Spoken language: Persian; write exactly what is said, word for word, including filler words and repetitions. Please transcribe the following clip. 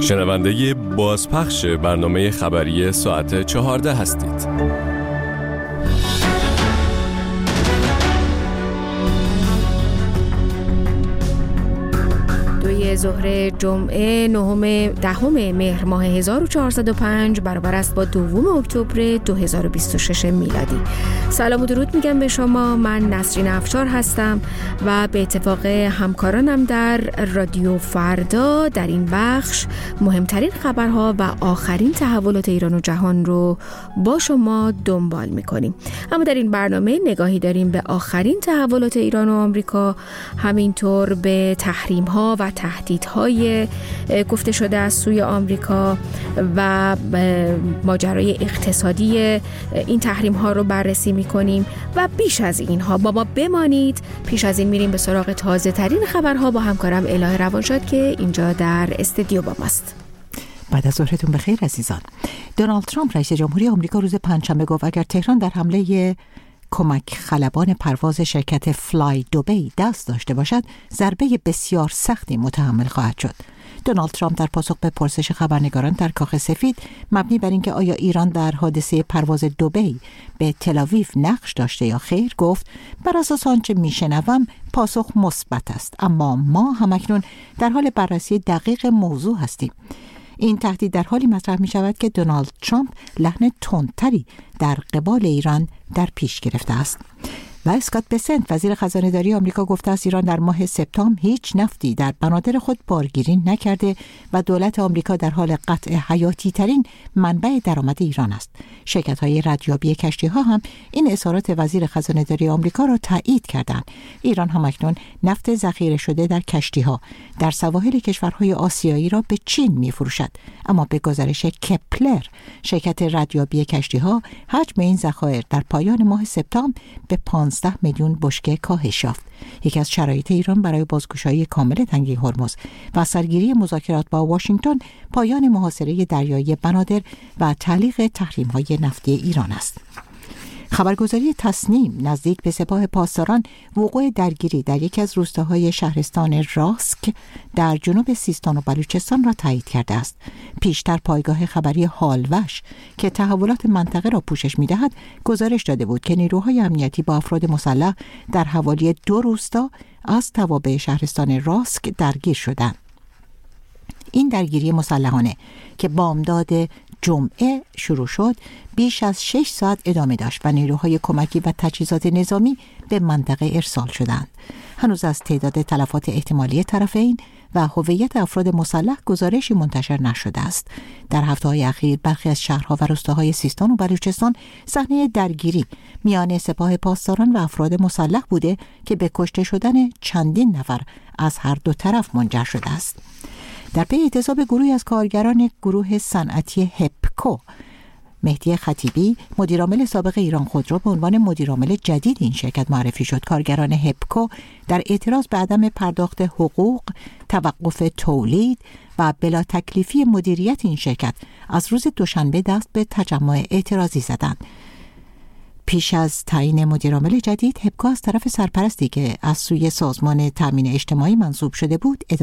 شنونده بازپخش برنامه خبری ساعت چهارده هستید. ظهر جمعه نهم دهم مهر ماه هزار و چهارصد و پنج برابر است با دوم اکتبر دو هزار و بیست و شش میلادی. سلام و درود میگم به شما. من نسرین افشار هستم و به اتفاق همکارانم در رادیو فردا در این بخش مهمترین خبرها و آخرین تحولات ایران و جهان رو با شما دنبال میکنیم. اما در این برنامه نگاهی داریم به آخرین تحولات ایران و آمریکا، همینطور به تحریم ها و تهدیدهای گفته شده از سوی آمریکا و ماجرای اقتصادی این تحریم ها رو بررسی میکنیم و بیش از اینها با ما بمانید. پیش از این میریم به سراغ تازه ترین خبرها با همکارم الهه روانشاد که اینجا در استودیو با ماست. بعد از ظهرتون بخیر عزیزان. دونالد ترامپ رئیس جمهوری آمریکا روز پنجشنبه گفت اگر تهران در حمله کمک خلبان پرواز شرکت فلای دوبی دست داشته باشد، ضربه بسیار سختی متحمل خواهد شد. دونالد ترامپ در پاسخ به پرسش خبرنگاران در کاخ سفید مبنی بر اینکه آیا ایران در حادثه پرواز دوبی به تل‌آویو نقش داشته یا خیر، گفت بر اساس آنچه میشنوم پاسخ مثبت است، اما ما همکنون در حال بررسی دقیق موضوع هستیم. این تهدید در حالی مطرح می شود که دونالد ترامپ لحن تندتری در قبال ایران در پیش گرفته است. و اسکات بسنت وزیر خزانه‌داری آمریکا گفته است ایران در ماه سپتامبر هیچ نفتی در بنادر خود بارگیری نکرده و دولت آمریکا در حال قطع حیاتی ترین منبع درآمد ایران است. شرکت‌های ردیابی کشتی‌ها هم این اظهارات وزیر خزانه‌داری آمریکا را تایید کردند. ایران هم اکنون نفت ذخیره شده در کشتی‌ها در سواحل کشورهای آسیایی را به چین می‌فروشد، اما به گزارش کپلر شرکت ردیابی کشتی‌ها حجم این ذخایر در پایان ماه سپتامبر به پانزده میلیون بشکه کاهش یافت. یکی از شرایط ایران برای بازگشایی کامل تنگه هرمز و سرگیری مذاکرات با واشنگتن پایان محاصره دریایی بنادر و تعلیق تحریم‌های نفتی ایران است. خبرگزاری تصنیم نزدیک به سپاه پاسداران وقوع درگیری در یکی از روستاهای شهرستان راسک در جنوب سیستان و بلوچستان را تایید کرده است. پیشتر پایگاه خبری هالوش که تحولات منطقه را پوشش می‌دهد گزارش داده بود که نیروهای امنیتی با افراد مسلح در حوالی دو روستا از توابع شهرستان راسک درگیر شدند. این درگیری مسلحانه که بامداد جمعه شروع شد بیش از شش ساعت ادامه داشت و نیروهای کمکی و تجهیزات نظامی به منطقه ارسال شدند. هنوز از تعداد تلفات احتمالی طرفین و هویت افراد مسلح گزارشی منتشر نشده است. در هفته‌های اخیر برخی از شهرها و روستاهای سیستان و بلوچستان صحنه درگیری میان سپاه پاسداران و افراد مسلح بوده که به کشته شدن چندین نفر از هر دو طرف منجر شده است. در پی اعتصاب گروهی از کارگران گروه صنعتی هپکو، مهدی خطیبی مدیرعامل سابق ایران خودرو به عنوان مدیرعامل جدید این شرکت معرفی شد. کارگران هپکو در اعتراض به عدم پرداخت حقوق، توقف تولید و بلا تکلیفی مدیریت این شرکت از روز دوشنبه دست به تجمع اعتراضی زدند. پیش از تعیین مدیرعامل جدید، هپکو از طرف سرپرستی که از سوی سازمان تامین اجتماعی منصوب شده بود